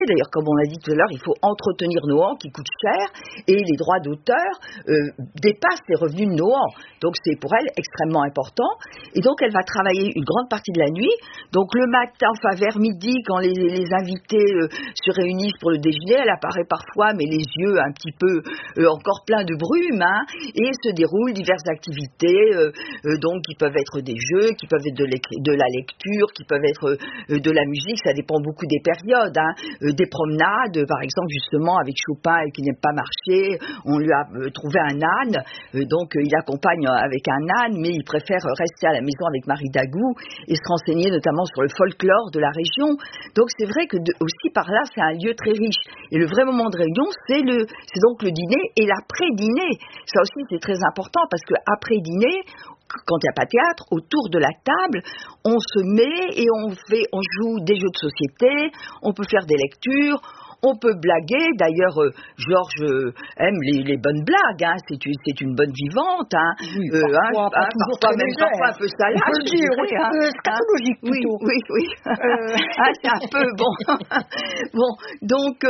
D'ailleurs, comme on l'a dit tout à l'heure, il faut entretenir Nohant qui coûte cher et les droits d'auteur dépassent les revenus de Nohant. Donc c'est pour elle extrêmement important. Et donc elle va travailler une grande partie de la nuit. Donc le matin, enfin vers midi, quand les invités se réunissent pour le déjeuner, elle apparaît parfois, mais les yeux un petit peu encore pleins de brume, hein, et se déroulent diverses activités, donc qui peuvent être des jeux, qui peuvent être de la lecture, qui peuvent être de la musique, ça dépend beaucoup des périodes, hein. Des promenades, par exemple justement avec Chopin qui n'aime pas marcher, on lui a trouvé un âne, donc il accompagne avec un âne, mais il préfère rester à la maison avec Marie Dagou et se renseigner notamment sur le folklore de la région. Donc c'est vrai que aussi par là c'est un lieu très riche. Et le vrai moment de réunion c'est donc le dîner et l'après-dîner. Ça aussi c'est très important parce que après dîner, quand il n'y a pas de théâtre, autour de la table, on se met et on joue des jeux de société, on peut faire des lectures, on peut blaguer. D'ailleurs, Georges aime les bonnes blagues, hein. C'est une bonne vivante, hein. Oui, parfois un peu salace, scatologique plutôt. Oui. C'est un peu bon. Bon, donc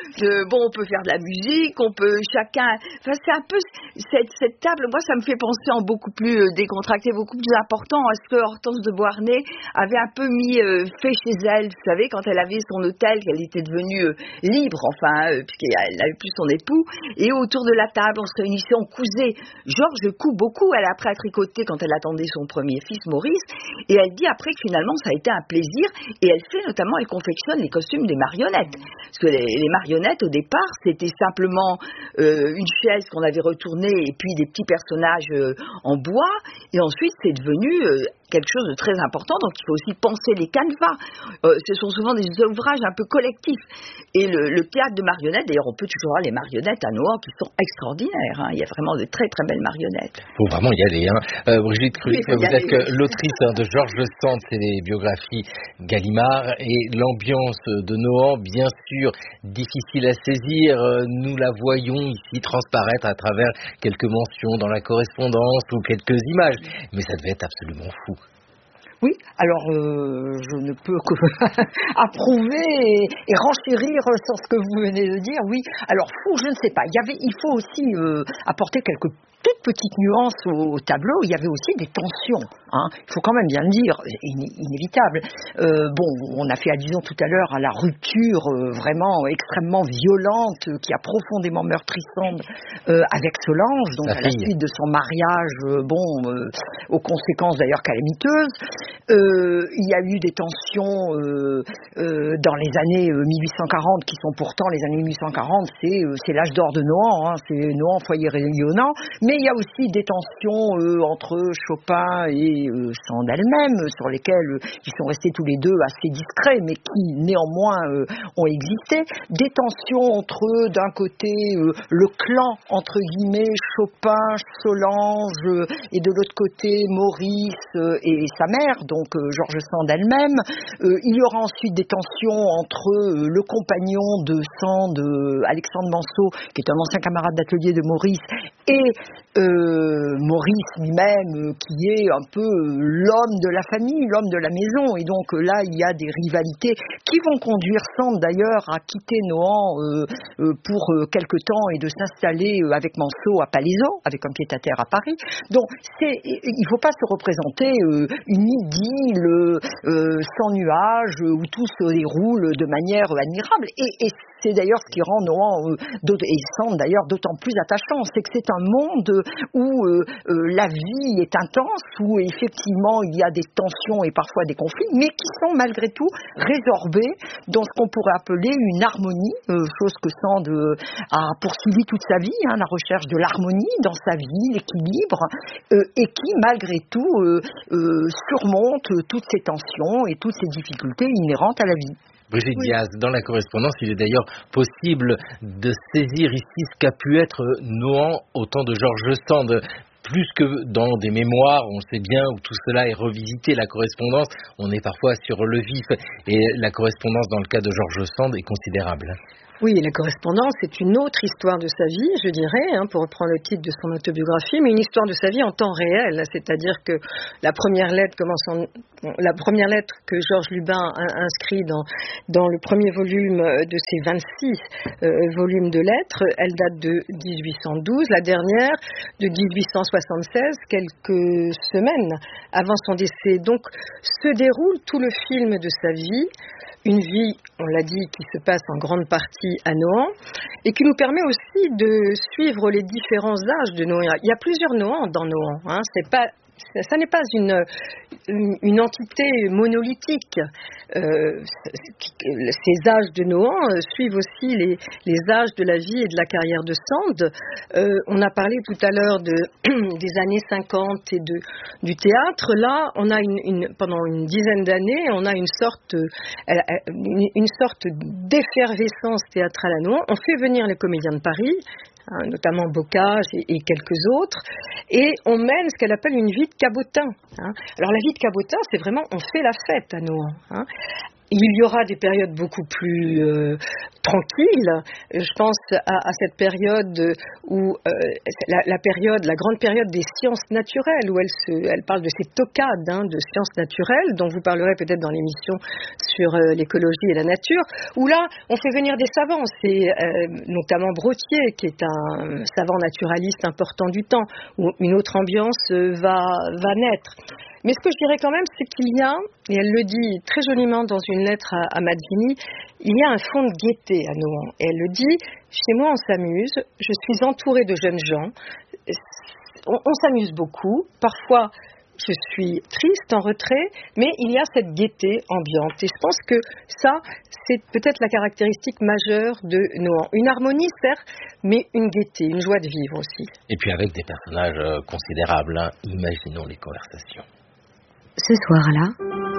on peut faire de la musique, on peut chacun. Enfin, c'est un peu cette table. Moi, ça me fait penser en beaucoup plus décontracté, beaucoup plus important à ce que Hortense de Beauharnais avait un peu fait chez elle. Vous savez, quand elle avait son hôtel, qu'elle était devenue libre, enfin, puisqu'elle n'avait plus son époux, et autour de la table, on se réunissait, on cousait. Georges coud beaucoup, elle a appris à tricoter quand elle attendait son premier fils, Maurice, et elle dit après que finalement, ça a été un plaisir, et elle confectionne les costumes des marionnettes. Parce que les marionnettes, au départ, c'était simplement une chaise qu'on avait retournée, et puis des petits personnages en bois, et ensuite, c'est devenu quelque chose de très important, donc il faut aussi penser les canevas. Ce sont souvent des ouvrages un peu collectifs. Et le théâtre de marionnettes, d'ailleurs on peut toujours voir les marionnettes à Nohant qui sont extraordinaires, hein. Il y a vraiment de très très belles marionnettes. Il faut vraiment y aller, hein. Brigitte Cruc, vous êtes l'autrice de Georges Sand, c'est les biographies Gallimard, et l'ambiance de Nohant, bien sûr, difficile à saisir, nous la voyons ici transparaître à travers quelques mentions dans la correspondance ou quelques images, mais ça devait être absolument fou. Oui, alors je ne peux que approuver et renchérir sur ce que vous venez de dire. Oui, alors fou, je ne sais pas. Il faut aussi apporter quelques toutes petites nuances au tableau. Il y avait aussi des tensions, hein. Il faut quand même bien le dire, inévitable. On a fait allusion tout à l'heure à la rupture vraiment extrêmement violente qui a profondément meurtri Sand avec Solange, donc à la suite de son mariage, aux conséquences d'ailleurs calamiteuses. Il y a eu des tensions dans les années 1840 qui sont pourtant les années 1840, c'est l'âge d'or de Nohant, hein, c'est Nohant foyer rayonnant, mais il y a aussi des tensions entre Chopin et Sand elle-même, sur lesquelles ils sont restés tous les deux assez discrets, mais qui néanmoins ont existé. Des tensions entre d'un côté le clan entre guillemets Chopin, Solange, et de l'autre côté Maurice et sa mère, donc Georges Sand elle-même. Il y aura ensuite des tensions entre le compagnon de Sand, Alexandre Manceau, qui est un ancien camarade d'atelier de Maurice, et Maurice lui-même, qui est un peu l'homme de la famille, l'homme de la maison. Et donc là, il y a des rivalités qui vont conduire Sand d'ailleurs à quitter Nohant pour quelque temps et de s'installer avec Manceau à Palaiseau, avec un pied-à-terre à Paris. Donc il ne faut pas se représenter une idylle sans nuages où tout se déroule de manière admirable. Et c'est d'ailleurs ce qui rend Nohant et Sand d'ailleurs d'autant plus attachant, c'est que c'est un monde où la vie est intense, où effectivement il y a des tensions et parfois des conflits, mais qui sont malgré tout résorbés dans ce qu'on pourrait appeler une harmonie, chose que Sand a poursuivi toute sa vie, hein, la recherche de l'harmonie dans sa vie, l'équilibre, et qui malgré tout surmonte toutes ces tensions et toutes ces difficultés inhérentes à la vie. Brigitte Diaz, dans la correspondance, il est d'ailleurs possible de saisir ici ce qu'a pu être Nohant au temps de Georges Sand. plus que dans des mémoires, on sait bien, où tout cela est revisité, la correspondance, on est parfois sur le vif. Et la correspondance dans le cas de George Sand est considérable. Oui, la correspondance est une autre histoire de sa vie, je dirais, pour reprendre le titre de son autobiographie, mais une histoire de sa vie en temps réel, c'est-à-dire que la première lettre que Georges Lubin inscrit dans le premier volume de ses 26 volumes de lettres, elle date de 1812, la dernière de 1876, quelques semaines avant son décès. Donc se déroule tout le film de sa vie. Une vie, on l'a dit, qui se passe en grande partie à Nohant et qui nous permet aussi de suivre les différents âges de Nohant. Il y a plusieurs Nohant dans Nohant. Ça n'est pas une entité monolithique. Ces âges de Nohant suivent aussi les âges de la vie et de la carrière de Sand. On a parlé tout à l'heure des années 50 et du théâtre. Là, on a pendant une dizaine d'années, on a une sorte d'effervescence théâtrale à Nohant. On fait venir les comédiens de Paris, notamment Bocage et quelques autres, et on mène ce qu'elle appelle une vie de cabotin. Alors la vie de cabotin, c'est vraiment, on fait la fête à Nohant. Il y aura des périodes beaucoup plus tranquilles. Je pense à cette période où la grande période des sciences naturelles, où elle parle de ces tocades de sciences naturelles, dont vous parlerez peut-être dans l'émission sur l'écologie et la nature, où là, on fait venir des savants. C'est notamment Brottier, qui est un savant naturaliste important du temps, où une autre ambiance va naître. Mais ce que je dirais quand même, c'est qu'il y a, et elle le dit très joliment dans une lettre à Mazzini, il y a un fond de gaieté à Nohant. Et elle le dit, chez moi on s'amuse, je suis entourée de jeunes gens, on s'amuse beaucoup, parfois je suis triste, en retrait, mais il y a cette gaieté ambiante. Et je pense que ça, c'est peut-être la caractéristique majeure de Nohant. Une harmonie, certes, mais une gaieté, une joie de vivre aussi. Et puis avec des personnages considérables, imaginons les conversations. Ce soir-là,